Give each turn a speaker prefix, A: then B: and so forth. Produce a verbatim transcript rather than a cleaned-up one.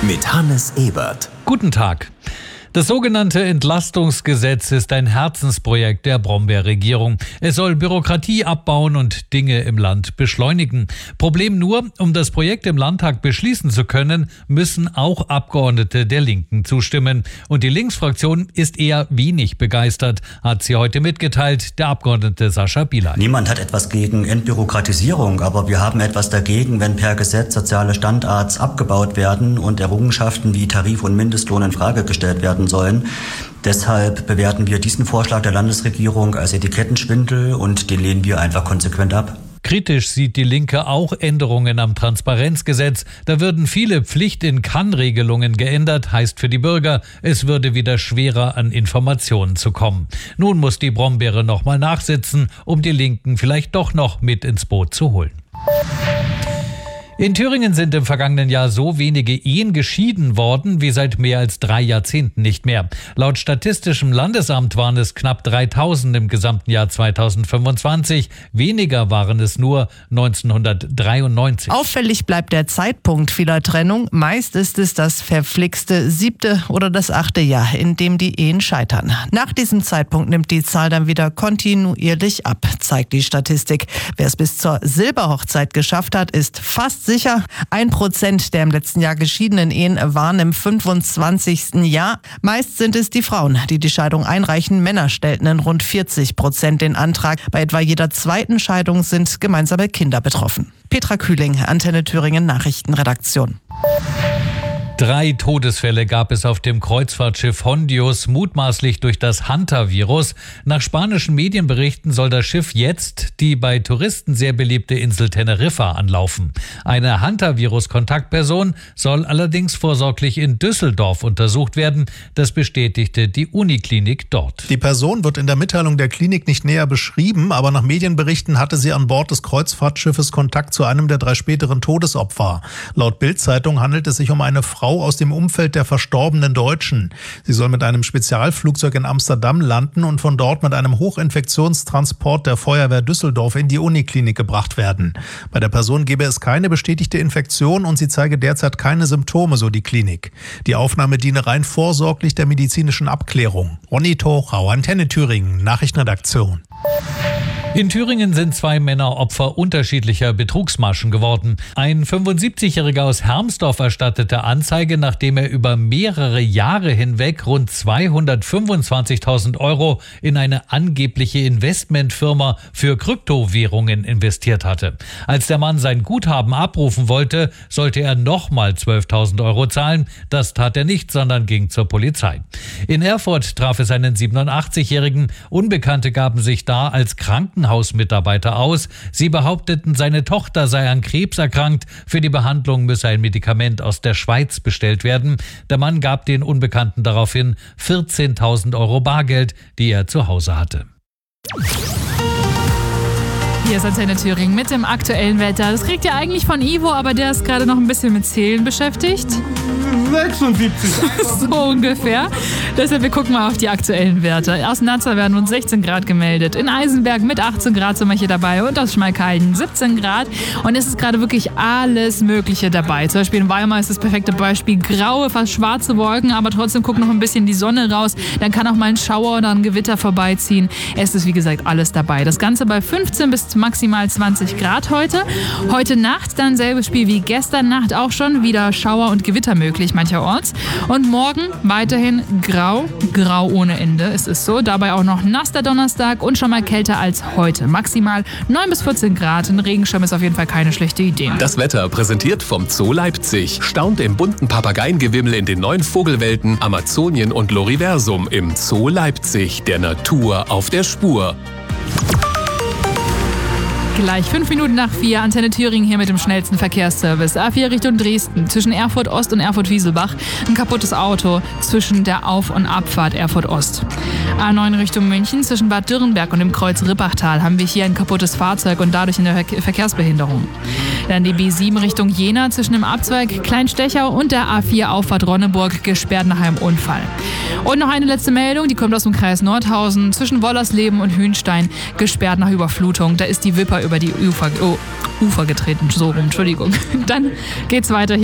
A: mit Hannes Ebert.
B: Guten Tag. Das sogenannte Entlastungsgesetz ist ein Herzensprojekt der Brombeer-Regierung. Es soll Bürokratie abbauen und Dinge im Land beschleunigen. Problem nur, um das Projekt im Landtag beschließen zu können, müssen auch Abgeordnete der Linken zustimmen. Und die Linksfraktion ist eher wenig begeistert, hat sie heute mitgeteilt, der Abgeordnete Sascha Bielay.
C: Niemand hat etwas gegen Entbürokratisierung, aber wir haben etwas dagegen, wenn per Gesetz soziale Standards abgebaut werden und Errungenschaften wie Tarif und Mindestlohn in Frage gestellt werden sollen. Deshalb bewerten wir diesen Vorschlag der Landesregierung als Etikettenschwindel und den lehnen wir einfach konsequent ab.
B: Kritisch sieht die Linke auch Änderungen am Transparenzgesetz. Da würden viele Pflicht-in-Kann-Regelungen geändert, heißt für die Bürger, es würde wieder schwerer an Informationen zu kommen. Nun muss die Brombeere nochmal nachsitzen, um die Linken vielleicht doch noch mit ins Boot zu holen. In Thüringen sind im vergangenen Jahr so wenige Ehen geschieden worden wie seit mehr als drei Jahrzehnten nicht mehr. Laut Statistischem Landesamt waren es knapp dreitausend im gesamten Jahr zweitausendfünfundzwanzig. Weniger waren es nur neunzehnhundertdreiundneunzig.
D: Auffällig bleibt der Zeitpunkt vieler Trennung. Meist ist es das verflixte siebte oder das achte Jahr, in dem die Ehen scheitern. Nach diesem Zeitpunkt nimmt die Zahl dann wieder kontinuierlich ab, zeigt die Statistik. Wer es bis zur Silberhochzeit geschafft hat, ist fast sicher. Ein Prozent der im letzten Jahr geschiedenen Ehen waren im fünfundzwanzigsten Jahr. Meist sind es die Frauen, die die Scheidung einreichen. Männer stellten in rund vierzig Prozent den Antrag. Bei etwa jeder zweiten Scheidung sind gemeinsame Kinder betroffen. Petra Kühling, Antenne Thüringen Nachrichtenredaktion.
B: Drei Todesfälle gab es auf dem Kreuzfahrtschiff Hondius, mutmaßlich durch das Hanta-Virus. Nach spanischen Medienberichten soll das Schiff jetzt die bei Touristen sehr beliebte Insel Teneriffa anlaufen. Eine Hanta-Virus-Kontaktperson soll allerdings vorsorglich in Düsseldorf untersucht werden. Das bestätigte die Uniklinik dort.
E: Die Person wird in der Mitteilung der Klinik nicht näher beschrieben, aber nach Medienberichten hatte sie an Bord des Kreuzfahrtschiffes Kontakt zu einem der drei späteren Todesopfer. Laut Bild-Zeitung handelt es sich um eine Frau aus dem Umfeld der verstorbenen Deutschen. Sie soll mit einem Spezialflugzeug in Amsterdam landen und von dort mit einem Hochinfektionstransport der Feuerwehr Düsseldorf in die Uniklinik gebracht werden. Bei der Person gebe es keine bestätigte Infektion und sie zeige derzeit keine Symptome, so die Klinik. Die Aufnahme diene rein vorsorglich der medizinischen Abklärung. Ronny Tochau, Antenne Thüringen, Nachrichtenredaktion.
B: In Thüringen sind zwei Männer Opfer unterschiedlicher Betrugsmaschen geworden. Ein fünfundsiebzigjähriger aus Hermsdorf erstattete Anzeige, nachdem er über mehrere Jahre hinweg rund zweihundertfünfundzwanzigtausend Euro in eine angebliche Investmentfirma für Kryptowährungen investiert hatte. Als der Mann sein Guthaben abrufen wollte, sollte er nochmal zwölftausend Euro zahlen. Das tat er nicht, sondern ging zur Polizei. In Erfurt traf es einen siebenundachtzigjährigen. Unbekannte gaben sich da als Krankenhausmitarbeiter aus. Sie behaupteten, seine Tochter sei an Krebs erkrankt. Für die Behandlung müsse ein Medikament aus der Schweiz bestellt werden. Der Mann gab den Unbekannten daraufhin vierzehntausend Euro Bargeld, die er zu Hause hatte.
F: Hier ist Antenne Thüringen mit dem aktuellen Wetter. Das kriegt ihr eigentlich von Ivo, aber der ist gerade noch ein bisschen mit Zählen beschäftigt.
G: sechsundsiebzig.
F: So ungefähr. Deshalb, wir gucken mal auf die aktuellen Werte. Aus Nazza werden uns sechzehn Grad gemeldet. In Eisenberg mit achtzehn Grad sind wir hier dabei und aus Schmalkalden siebzehn Grad. Und es ist gerade wirklich alles Mögliche dabei. Zum Beispiel in Weimar ist das perfekte Beispiel graue, fast schwarze Wolken, aber trotzdem guckt noch ein bisschen die Sonne raus. Dann kann auch mal ein Schauer oder ein Gewitter vorbeiziehen. Es ist, wie gesagt, alles dabei. Das Ganze bei fünfzehn bis maximal zwanzig Grad heute. Heute Nacht dann selbes Spiel wie gestern Nacht auch schon. Wieder Schauer und Gewitter möglich mancherorts. Und morgen weiterhin grau, grau ohne Ende. Es ist so. Dabei auch noch nass der Donnerstag und schon mal kälter als heute. Maximal neun bis vierzehn Grad. Ein Regenschirm ist auf jeden Fall keine schlechte Idee.
A: Das Wetter präsentiert vom Zoo Leipzig. Staunt im bunten Papageiengewimmel in den neuen Vogelwelten Amazonien und Loriversum im Zoo Leipzig. Der Natur auf der Spur.
F: Gleich fünf Minuten nach vier, Antenne Thüringen hier mit dem schnellsten Verkehrsservice. A vier Richtung Dresden, zwischen Erfurt Ost und Erfurt Wieselbach. Ein kaputtes Auto zwischen der Auf- und Abfahrt Erfurt Ost. A neun Richtung München, zwischen Bad Dürrenberg und dem Kreuz Rippachtal haben wir hier ein kaputtes Fahrzeug und dadurch eine Ver- Verkehrsbehinderung. Dann die B sieben Richtung Jena, zwischen dem Abzweig Kleinstechau und der A vier Auffahrt Ronneburg, gesperrt nach einem Unfall. Und noch eine letzte Meldung, die kommt aus dem Kreis Nordhausen, zwischen Wollersleben und Hünstein, gesperrt nach Überflutung. Da ist die Wipper über die Ufer, oh, Ufer getreten, so rum, Entschuldigung. Dann geht's weiter.